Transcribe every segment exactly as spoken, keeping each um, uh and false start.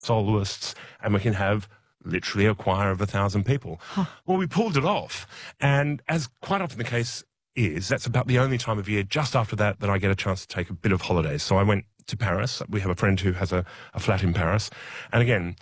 soloists, and we can have literally a choir of a thousand people. Huh. Well, we pulled it off. And as quite often the case is, that's about the only time of year just after that that I get a chance to take a bit of holidays. So I went to Paris. We have a friend who has a, a flat in Paris. And again,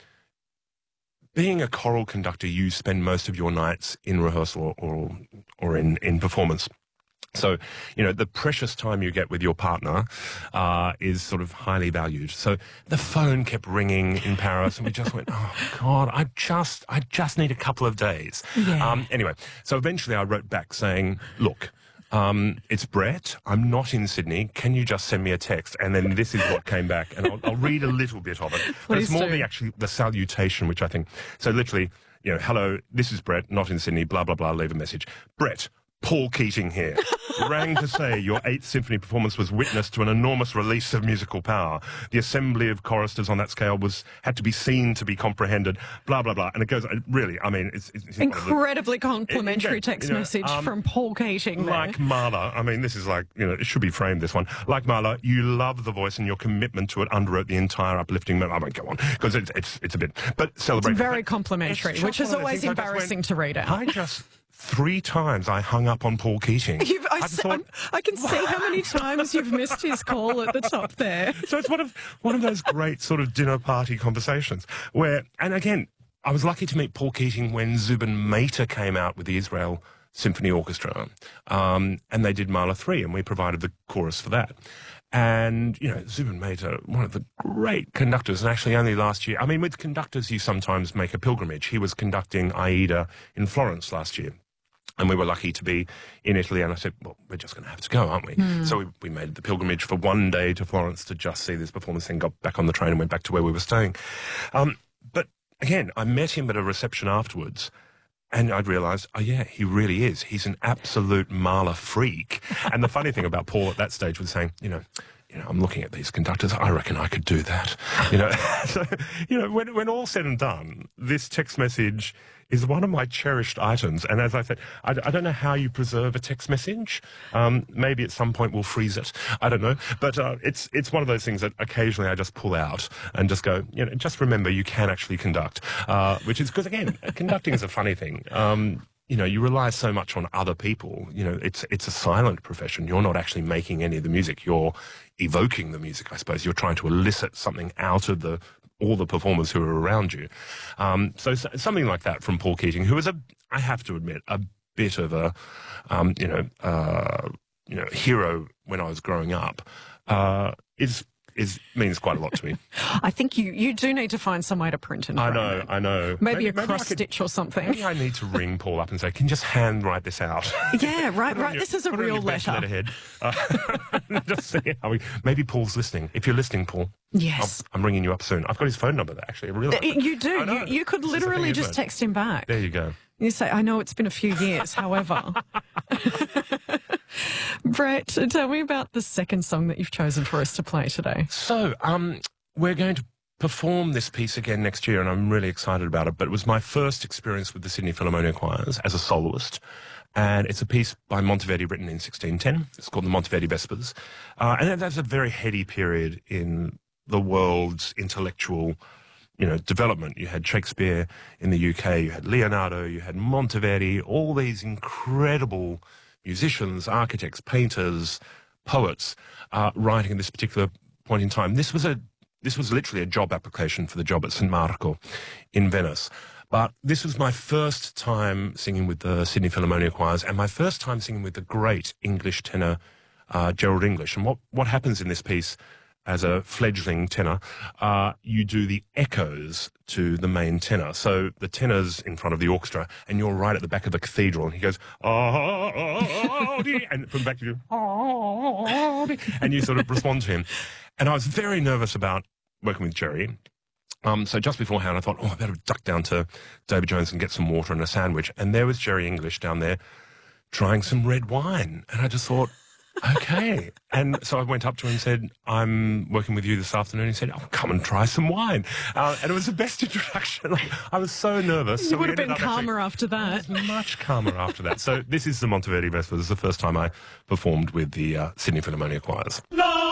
being a choral conductor, you spend most of your nights in rehearsal or, or, or in, in performance. So, you know, the precious time you get with your partner uh, is sort of highly valued. So the phone kept ringing in Paris, and we just went, oh, God, I just, I just need a couple of days. Yeah. Um, anyway, so eventually I wrote back saying, look, um, it's Brett. I'm not in Sydney. Can you just send me a text? And then this is what came back, and I'll, I'll read a little bit of it. But it's more do. the actually the salutation, which I think. So literally, you know, hello, this is Brett, not in Sydney. Blah blah blah. Leave a message. Brett. Paul Keating here. Rang to say your eighth symphony performance was witness to an enormous release of musical power. The assembly of choristers on that scale was had to be seen to be comprehended. Blah blah blah. And it goes really. I mean, it's, it's incredibly the, complimentary it, text you know, message um, from Paul Keating. There. Like Marla. I mean, this is like you know, it should be framed. This one, like Marla, you love the voice and your commitment to it underwrote the entire uplifting. I won't go on because it's it's it's a bit, but celebrate. It's very complimentary, which is always embarrassing went, to read out. I just. Three times I hung up on Paul Keating. You've, I, I, thought, I can see how many times you've missed his call at the top there. So it's one of one of those great sort of dinner party conversations where, and again, I was lucky to meet Paul Keating when Zubin Mehta came out with the Israel Symphony Orchestra, um, and they did Mahler three, and we provided the chorus for that. And, you know, Zubin Mehta, one of the great conductors, and actually only last year, I mean, with conductors, you sometimes make a pilgrimage. He was conducting Aida in Florence last year. And we were lucky to be in Italy, and I said, well, we're just going to have to go, aren't we? Mm. So we, we made the pilgrimage for one day to Florence to just see this performance, then got back on the train and went back to where we were staying. Um, but again, I met him at a reception afterwards, and I'd realised, oh yeah, he really is. He's an absolute Mahler freak. And the funny thing about Paul at that stage was saying, you know, you know, I'm looking at these conductors. I reckon I could do that. You know, so, you know, when when all's said and done, this text message is one of my cherished items. And as I said, I, I don't know how you preserve a text message. Um, maybe at some point we'll freeze it. I don't know. But uh, it's it's one of those things that occasionally I just pull out and just go, you know, just remember you can actually conduct, uh, which is because, again, conducting is a funny thing. Um, you know, you rely so much on other people. You know, it's it's a silent profession. You're not actually making any of the music. You're evoking the music, I suppose. You're trying to elicit something out of the all the performers who are around you. Um, so, so something like that from Paul Keating, who was a, I have to admit, a bit of a, um, you know, uh, you know, hero when I was growing up, uh, is. Is means quite a lot to me. I think you, you do need to find some way to print and I frame know, it. I know. Maybe, maybe a maybe cross could, stitch or something. Maybe I need to ring Paul up and say, can you just handwrite this out? Yeah, right, right. Your, this is a real letter. Letterhead. Uh, just see how we. Maybe Paul's listening. If you're listening, Paul. Yes. I'm, I'm ringing you up soon. I've got his phone number. Actually, I realise. You do. You, you could this literally just text him back. There you go. You say, I know it's been a few years, however. Brett, tell me about the second song that you've chosen for us to play today. So, um, we're going to perform this piece again next year, and I'm really excited about it. But it was my first experience with the Sydney Philharmonic Choirs as a soloist. And it's a piece by Monteverdi written in sixteen ten. It's called the Monteverdi Vespers. Uh, and that's a very heady period in the world's intellectual you know, development. You had Shakespeare in the U K, you had Leonardo, you had Monteverdi, all these incredible musicians, architects, painters, poets, uh, writing at this particular point in time. This was a, this was literally a job application for the job at San Marco in Venice. But this was my first time singing with the Sydney Philharmonic Choirs and my first time singing with the great English tenor, uh, Gerald English. And what, what happens in this piece as a fledgling tenor, uh, you do the echoes to the main tenor. So the tenor's in front of the orchestra, and you're right at the back of the cathedral, and he goes, oh, and from the back you do, oh, and you sort of respond to him. And I was very nervous about working with Jerry. Um, so just beforehand, I thought, oh, I better duck down to David Jones and get some water and a sandwich. And there was Jerry English down there trying some red wine. And I just thought, okay. And so I went up to him and said, I'm working with you this afternoon. He said, oh, come and try some wine. Uh, and it was the best introduction. I was so nervous. You so would have been calmer actually, after that. I was much calmer after that. So this is the Monteverdi Vespers. This is the first time I performed with the uh, Sydney Philharmonic Choirs. No!